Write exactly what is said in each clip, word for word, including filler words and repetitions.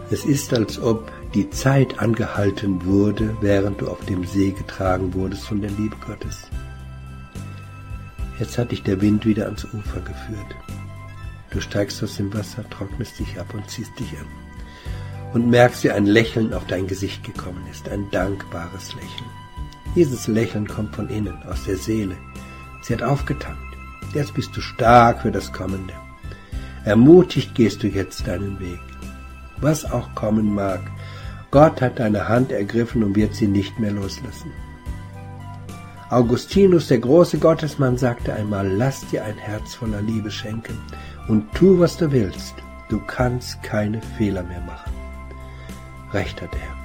Es ist, als ob die Zeit angehalten wurde, während du auf dem See getragen wurdest von der Liebe Gottes. Jetzt hat dich der Wind wieder ans Ufer geführt. Du steigst aus dem Wasser, trocknest dich ab und ziehst dich an. Und merkst, wie ein Lächeln auf dein Gesicht gekommen ist, ein dankbares Lächeln. Dieses Lächeln kommt von innen, aus der Seele. Sie hat aufgetankt. Jetzt bist du stark für das Kommende. Ermutigt gehst du jetzt deinen Weg. Was auch kommen mag, Gott hat deine Hand ergriffen und wird sie nicht mehr loslassen. Augustinus, der große Gottesmann, sagte einmal, lass dir ein Herz voller Liebe schenken und tu, was du willst. Du kannst keine Fehler mehr machen. Recht hat er.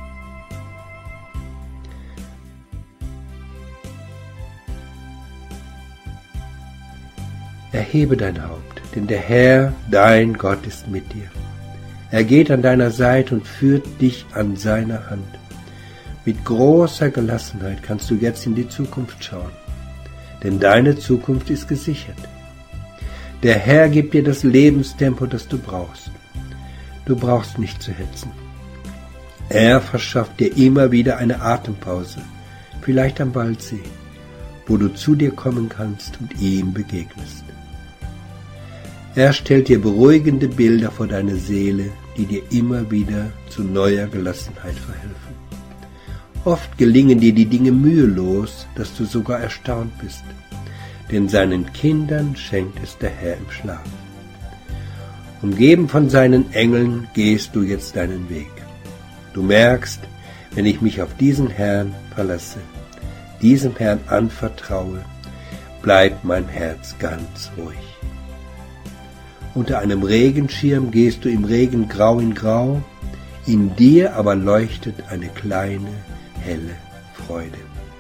Erhebe dein Haupt, denn der Herr, dein Gott, ist mit dir. Er geht an deiner Seite und führt dich an seiner Hand. Mit großer Gelassenheit kannst du jetzt in die Zukunft schauen, denn deine Zukunft ist gesichert. Der Herr gibt dir das Lebenstempo, das du brauchst. Du brauchst nicht zu hetzen. Er verschafft dir immer wieder eine Atempause, vielleicht am Waldsee, wo du zu dir kommen kannst und ihm begegnest. Er stellt dir beruhigende Bilder vor deine Seele, die dir immer wieder zu neuer Gelassenheit verhelfen. Oft gelingen dir die Dinge mühelos, dass du sogar erstaunt bist, denn seinen Kindern schenkt es der Herr im Schlaf. Umgeben von seinen Engeln gehst du jetzt deinen Weg. Du merkst, wenn ich mich auf diesen Herrn verlasse, diesem Herrn anvertraue, bleibt mein Herz ganz ruhig. Unter einem Regenschirm gehst du im Regen grau in grau, in dir aber leuchtet eine kleine, helle Freude.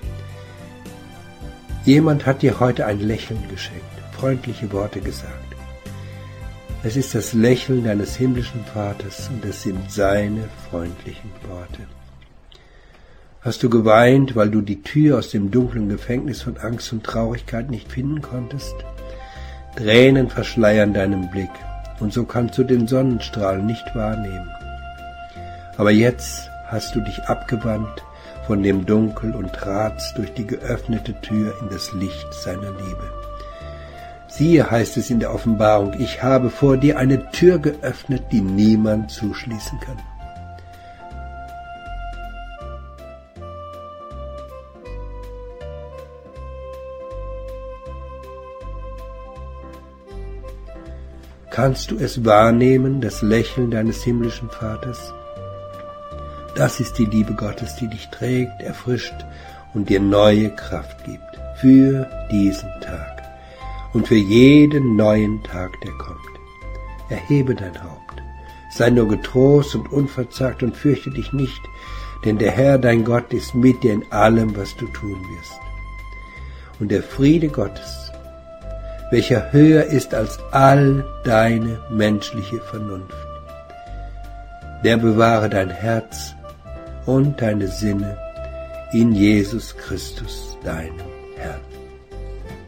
Jemand hat dir heute ein Lächeln geschenkt, freundliche Worte gesagt. Es ist das Lächeln deines himmlischen Vaters und es sind seine freundlichen Worte. Hast du geweint, weil du die Tür aus dem dunklen Gefängnis von Angst und Traurigkeit nicht finden konntest? Tränen verschleiern deinen Blick und so kannst du den Sonnenstrahl nicht wahrnehmen. Aber jetzt hast du dich abgewandt von dem Dunkel und tratst durch die geöffnete Tür in das Licht seiner Liebe. Siehe, heißt es in der Offenbarung, ich habe vor dir eine Tür geöffnet, die niemand zuschließen kann. Kannst du es wahrnehmen, das Lächeln deines himmlischen Vaters? Das ist die Liebe Gottes, die dich trägt, erfrischt und dir neue Kraft gibt für diesen Tag und für jeden neuen Tag, der kommt. Erhebe dein Haupt, sei nur getrost und unverzagt und fürchte dich nicht, denn der Herr, dein Gott, ist mit dir in allem, was du tun wirst. Und der Friede Gottes, welcher höher ist als all deine menschliche Vernunft, der bewahre dein Herz und deine Sinne in Jesus Christus, deinem Herrn.